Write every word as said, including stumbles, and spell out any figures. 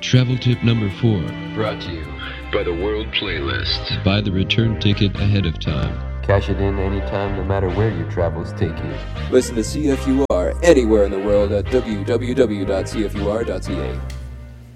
Travel tip number four. Brought to you by the World Playlist. Buy the return ticket ahead of time. Cash it in anytime, no matter where your travels take you. Listen to C F U R anywhere in the world at w w w dot c f u r dot c a.